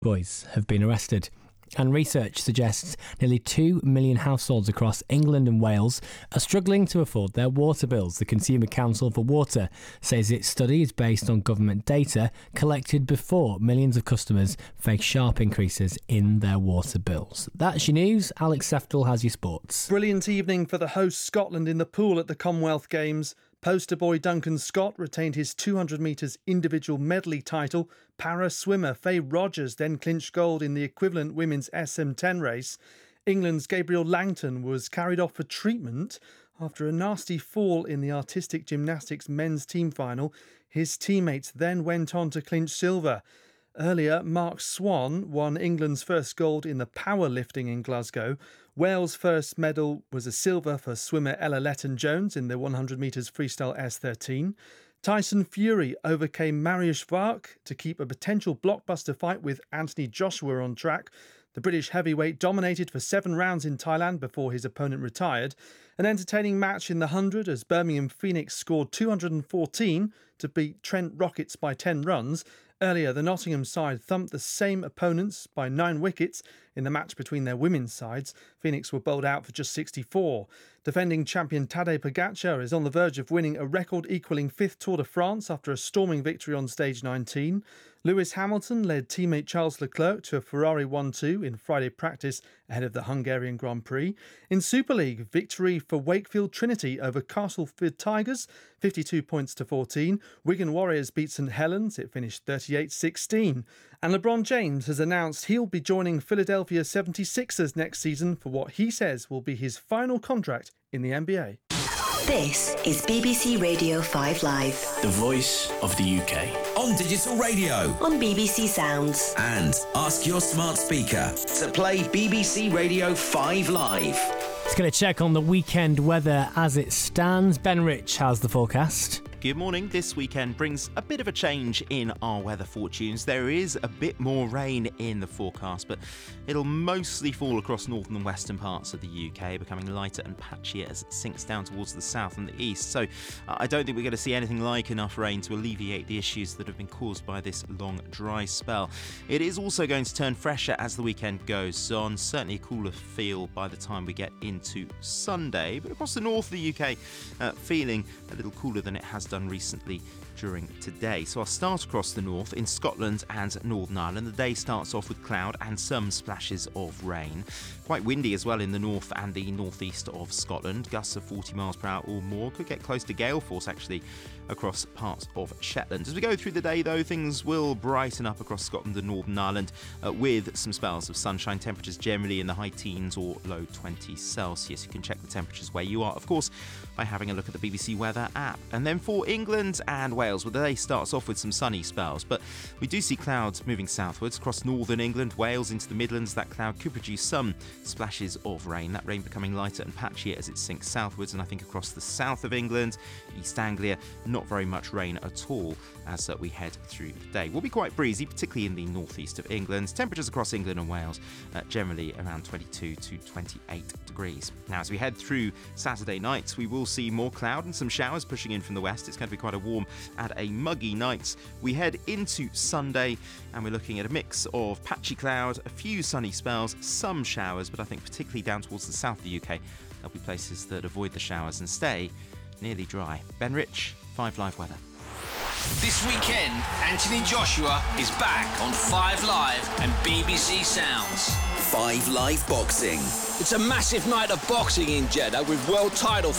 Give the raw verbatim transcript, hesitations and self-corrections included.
boys have been arrested. And research suggests nearly two million households across England and Wales are struggling to afford their water bills. The Consumer Council for Water says its study is based on government data collected before millions of customers face sharp increases in their water bills. That's your news. Alex Seftel has your sports. Brilliant evening for the host Scotland in the pool at the Commonwealth Games. Poster boy Duncan Scott retained his two hundred metres individual medley title. Para swimmer Faye Rogers then clinched gold in the equivalent women's S M ten race. England's Gabriel Langton was carried off for treatment after a nasty fall in the artistic gymnastics men's team final. His teammates then went on to clinch silver. Earlier, Mark Swan won England's first gold in the powerlifting in Glasgow. Wales' first medal was a silver for swimmer Ella Letton-Jones in the one hundred metres freestyle S thirteen. Tyson Fury overcame Mariusz Wach to keep a potential blockbuster fight with Anthony Joshua on track. The British heavyweight dominated for seven rounds in Thailand before his opponent retired. An entertaining match in the one hundred as Birmingham Phoenix scored two hundred fourteen to beat Trent Rockets by ten runs. Earlier, the Nottingham side thumped the same opponents by nine wickets in the match between their women's sides. Phoenix were bowled out for just sixty-four. Defending champion Tadej Pogacar is on the verge of winning a record-equalling fifth Tour de France after a storming victory on stage nineteen. Lewis Hamilton led teammate Charles Leclerc to a Ferrari one two in Friday practice ahead of the Hungarian Grand Prix. In Super League, victory for Wakefield Trinity over Castleford Tigers, fifty-two points to fourteen. Wigan Warriors beat St Helens, it finished thirty-eight sixteen. And LeBron James has announced he'll be joining Philadelphia seventy-sixers next season for what he says will be his final contract in the N B A. This is B B C Radio five Live. The voice of the U K. On digital radio. On B B C Sounds. And ask your smart speaker to play B B C Radio five Live. It's going to check on the weekend weather as it stands. Ben Rich has the forecast. Good morning. This weekend brings a bit of a change in our weather fortunes. There is a bit more rain in the forecast, but it'll mostly fall across northern and western parts of the U K, becoming lighter and patchier as it sinks down towards the south and the east. So uh, I don't think we're going to see anything like enough rain to alleviate the issues that have been caused by this long, dry spell. It is also going to turn fresher as the weekend goes on. Certainly a cooler feel by the time we get into Sunday, but across the north of the U K, uh, feeling a little cooler than it has done recently during today. So I'll start across the north in Scotland and Northern Ireland. The day starts off with cloud and some splashes of rain. Quite windy as well in the north and the northeast of Scotland. Gusts of forty miles per hour or more. Could get close to gale force actually across parts of Shetland. As we go through the day though, things will brighten up across Scotland and Northern Ireland uh, with some spells of sunshine. Temperatures generally in the high teens or low twenties Celsius. You can check the temperatures where you are, of course, by having a look at the B B C Weather app. And then for England and Wales, well, the day starts off with some sunny spells, but we do see clouds moving southwards across northern England, Wales into the Midlands. That cloud could produce some splashes of rain, that rain becoming lighter and patchier as it sinks southwards, and I think across the south of England, East Anglia, not very much rain at all as uh, we head through the day. Will be quite breezy, particularly in the northeast of England. Temperatures across England and Wales uh, generally around twenty-two to twenty-eight degrees. Now, as we head through Saturday night, we will see more cloud and some showers pushing in from the west. It's going to be quite a warm and a muggy night. We head into Sunday and we're looking at a mix of patchy cloud, a few sunny spells, some showers, but I think particularly down towards the south of the U K, there'll be places that avoid the showers and stay nearly dry. Ben Rich, five Live Weather. This weekend, Anthony Joshua is back on five Live and B B C Sounds. five Live Boxing. It's a massive night of boxing in Jeddah with world title